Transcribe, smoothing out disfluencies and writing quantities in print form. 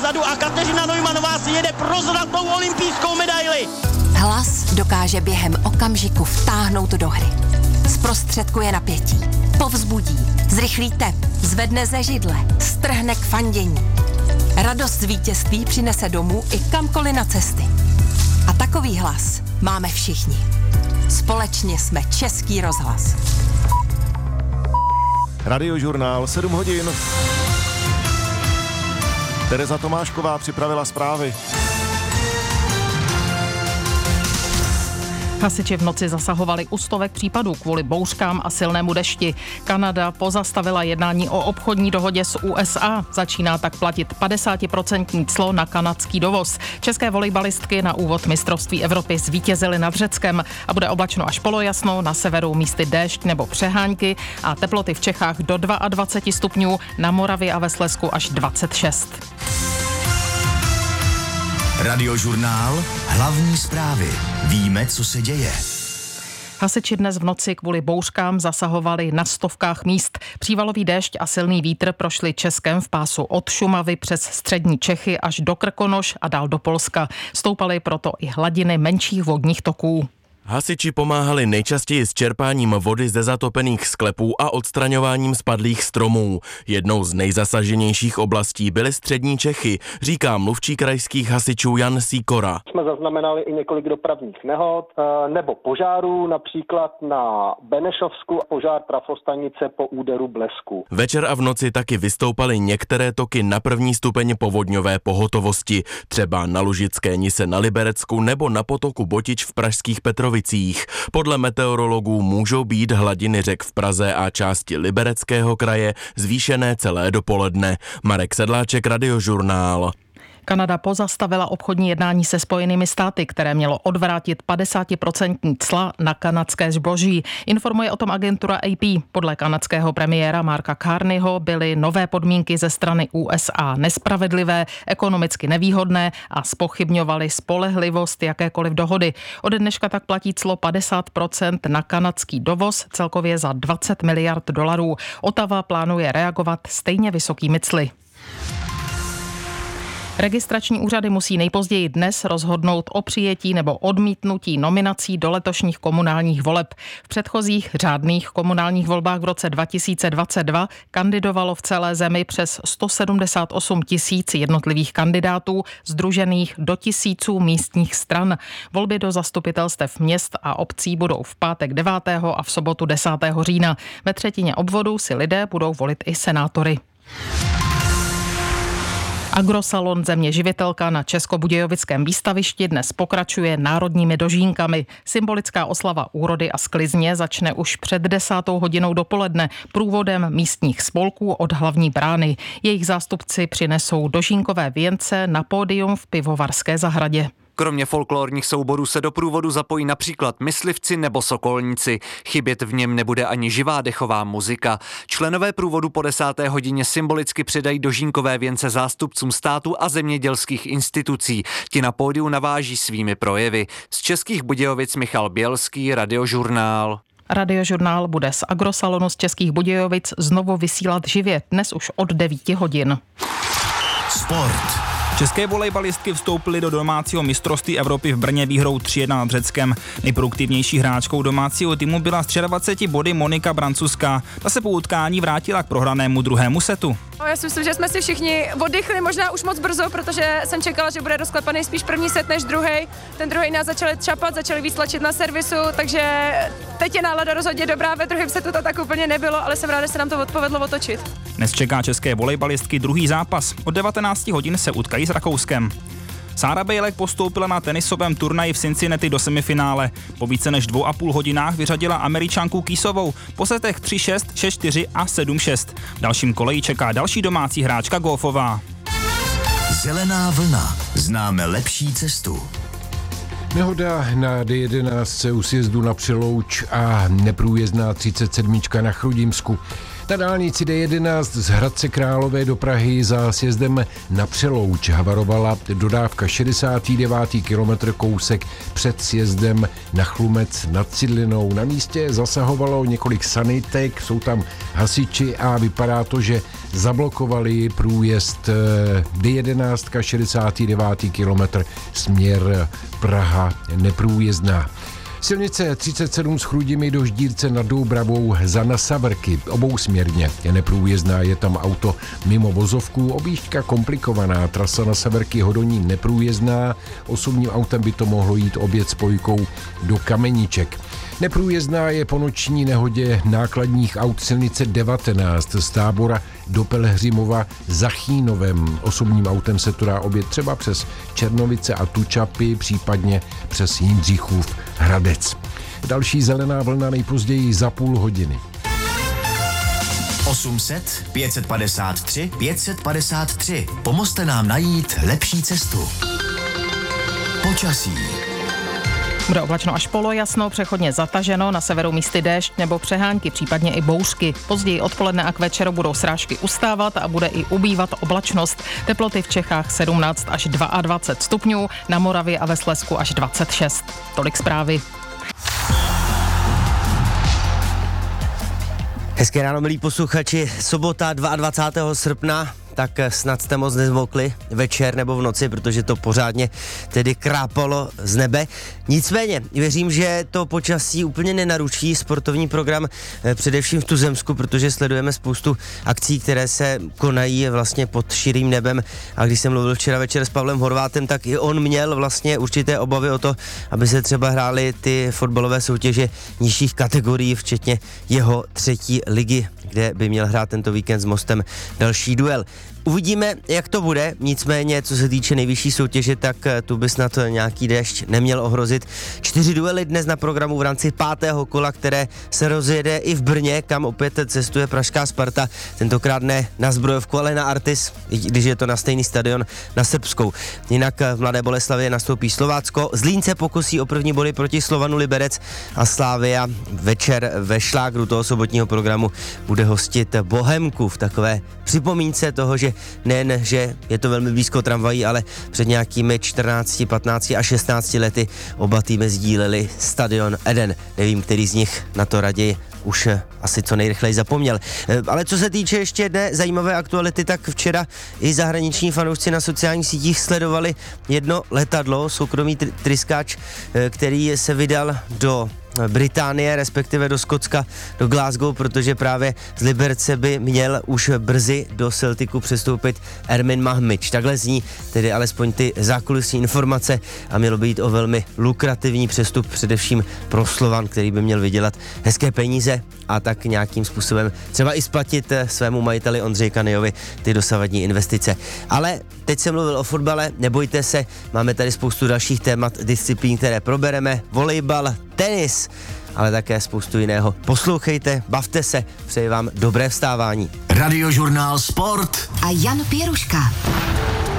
vzadu a Kateřina Neumannová si jede pro zlatou olympijskou medaili. Hlas dokáže během okamžiku vtáhnout do hry. Zprostředkuje napětí, povzbudí, zrychlí tep, zvedne ze židle, strhne k fandění. Radost z vítězství přinese domů i kamkoliv na cesty. A takový hlas máme všichni. Společně jsme Český rozhlas. Radiožurnál 7 hodin. Tereza Tomášková připravila zprávy. Hasiči v noci zasahovali u stovek případů kvůli bouřkám a silnému dešti. Kanada pozastavila jednání o obchodní dohodě s USA. Začíná tak platit 50% clo na kanadský dovoz. České volejbalistky na úvod mistrovství Evropy zvítězily nad Řeckem a bude oblačno až polojasno, na severu místy déšť nebo přehánky a teploty v Čechách do 22 stupňů, na Moravě a ve Slezsku až 26. Radiožurnál, hlavní zprávy. Víme, co se děje. Hasiči dnes v noci kvůli bouřkám zasahovali na stovkách míst. Přívalový déšť a silný vítr prošli Českem v pásu od Šumavy přes střední Čechy až do Krkonoš a dál do Polska. Stoupaly proto i hladiny menších vodních toků. Hasiči pomáhali nejčastěji s čerpáním vody ze zatopených sklepů a odstraňováním spadlých stromů. Jednou z nejzasaženějších oblastí byly střední Čechy, říká mluvčí krajských hasičů Jan Sýkora. Jsme zaznamenali i několik dopravních nehod nebo požárů, například na Benešovsku požár trafostanice po úderu blesku. Večer a v noci taky vystoupaly některé toky na první stupeň povodňové pohotovosti, třeba na Lužické Nise na Liberecku nebo na potoku Botič v pražských Petrovicích. Podle meteorologů můžou být hladiny řek v Praze a části Libereckého kraje zvýšené celé dopoledne. Marek Sedláček, Radiožurnál. Kanada pozastavila obchodní jednání se Spojenými státy, které mělo odvrátit 50% cla na kanadské zboží. Informuje o tom agentura AP. Podle kanadského premiéra Marka Carneyho byly nové podmínky ze strany USA nespravedlivé, ekonomicky nevýhodné a zpochybňovaly spolehlivost jakékoliv dohody. Ode dneška tak platí clo 50% na kanadský dovoz, celkově za 20 miliard dolarů. Ottawa plánuje reagovat stejně vysokými cly. Registrační úřady musí nejpozději dnes rozhodnout o přijetí nebo odmítnutí nominací do letošních komunálních voleb. V předchozích řádných komunálních volbách v roce 2022 kandidovalo v celé zemi přes 178 000 jednotlivých kandidátů, sdružených do tisíců místních stran. Volby do zastupitelstev měst a obcí budou v pátek 9. a v sobotu 10. října. Ve třetině obvodů si lidé budou volit i senátory. Agrosalon Země živitelka na Českobudějovickém výstavišti dnes pokračuje národními dožínkami. Symbolická oslava úrody a sklizně začne už před 10. hodinou dopoledne průvodem místních spolků od hlavní brány. Jejich zástupci přinesou dožínkové věnce na pódium v Pivovarské zahradě. Kromě folklorních souborů se do průvodu zapojí například myslivci nebo sokolníci. Chybět v něm nebude ani živá dechová muzika. Členové průvodu po 10. hodině symbolicky předají dožínkové věnce zástupcům státu a zemědělských institucí. Ti na pódiu naváží svými projevy. Z Českých Budějovic Michal Bělský, Radiožurnál. Radiožurnál bude z Agrosalonu z Českých Budějovic znovu vysílat živě, dnes už od 9 hodin. Sport. České volejbalistky vstoupily do domácího mistrovství Evropy v Brně výhrou 3-1 nad Řeckem. Nejproduktivnější hráčkou domácího týmu byla s 23 body Monika Brancuská. Ta se po utkání vrátila k prohranému druhému setu. Já si myslím, že jsme si všichni oddychli možná už moc brzo, protože jsem čekala, že bude rozklepaný spíš první set než druhý. Ten druhý nás začali třapat, začali víc tlačit na servisu, takže teď je nálada rozhodně dobrá, ve druhém setu to tak úplně nebylo, ale jsem ráda, že se nám to odpovedlo otočit. Dnes čeká české volejbalistky druhý zápas. Od 19 hodin se utkají s Rakouskem. Sára Bejlek postoupila na tenisovém turnaji v Cincinnati do semifinále. Po více než 2,5 hodinách vyřadila Američanku Kýsovou po setech 3-6, 6-4 a 7-6. V dalším koleji čeká další domácí hráčka Gófová. Zelená vlna. Známe lepší cestu. Nehoda na D11 u sjezdu na Přelouč a neprůjezdná 37 na Chrudimsku. Na dálnici D11 z Hradce Králové do Prahy za sjezdem na Přelouč havarovala dodávka 69. kilometr, kousek před sjezdem na Chlumec nad Cidlinou. Na místě zasahovalo několik sanitek, jsou tam hasiči a vypadá to, že zablokovali průjezd D11, 69. kilometr, směr Praha neprůjezdná. Silnice 37 s Chrudimi do Ždírce nad Doubravou za Nasavrky, obousměrně je neprůjezdná, je tam auto mimo vozovku, objížďka komplikovaná, trasa Nasavrky Hodonín neprůjezdná, osobním autem by to mohlo jít obět spojkou do Kameniček. Neprůjezdná je po noční nehodě nákladních aut silnice 19 z Tábora do Pelhřimova za Chínovem. Osobním autem se to dá objet třeba přes Černovice a Tučapy, případně přes Jindřichův Hradec. Další zelená vlna nejpozději za půl hodiny. 800 553 553. Pomozte nám najít lepší cestu. Počasí. Bude oblačno až polojasno, přechodně zataženo, na severu místy déšť nebo přehánky, případně i bouřky. Později odpoledne a k večeru budou srážky ustávat a bude i ubývat oblačnost. Teploty v Čechách 17 až 22 stupňů, na Moravě a ve Slezsku až 26. Tolik zprávy. Hezké ráno, milí posluchači. Sobota 22. srpna. Tak snad jste moc nezmokli večer nebo v noci, protože to pořádně tedy krápalo z nebe. Nicméně, věřím, že to počasí úplně nenaruší sportovní program, především v Tuzemsku, protože sledujeme spoustu akcí, které se konají vlastně pod širým nebem. A když jsem mluvil včera večer s Pavlem Horvátem, tak i on měl vlastně určité obavy o to, aby se třeba hrály ty fotbalové soutěže nižších kategorií, včetně jeho 3. ligy, kde by měl hrát tento víkend s Mostem další duel. Uvidíme, jak to bude, nicméně, co se týče nejvyšší soutěže, tak tu by snad nějaký déšť neměl ohrozit. 4 duely dnes na programu v rámci 5. kola, které se rozjede i v Brně, kam opět cestuje pražská Sparta, tentokrát ne na Zbrojovku, ale na Artis, když je to na stejný stadion, na Srbskou. Jinak v Mladé Boleslavi nastoupí Slovácko, Zlín se pokusí o první body proti Slovanu Liberec a Slavia večer ve šlágru toho sobotního programu bude hostit Bohemku v takové připomínce toho, že nejen, že je to velmi blízko tramvají, ale před nějakými 14, 15 a 16 lety oba týmy sdíleli stadion Eden. Nevím, který z nich na to raději už asi co nejrychleji zapomněl. Ale co se týče ještě jedné zajímavé aktuality, tak včera i zahraniční fanoušci na sociálních sítích sledovali jedno letadlo, soukromý tryskáč, který se vydal do Británie, respektive do Skotska, do Glasgow, protože právě z Liberce by měl už brzy do Celticu přestoupit Ermin Mahmič. Takhle zní tedy alespoň ty zákulisní informace a mělo by jít o velmi lukrativní přestup, především pro Slovan, který by měl vydělat hezké peníze a tak nějakým způsobem třeba i splatit svému majiteli Ondřeji Kanijovi ty dosavadní investice. Ale teď jsem mluvil o fotbale, nebojte se, máme tady spoustu dalších témat, disciplín, které probereme, volejbal, tenis, ale také spoustu jiného. Poslouchejte, bavte se, přeji vám dobré vstávání. Radiožurnál Sport a Jan Pěruška.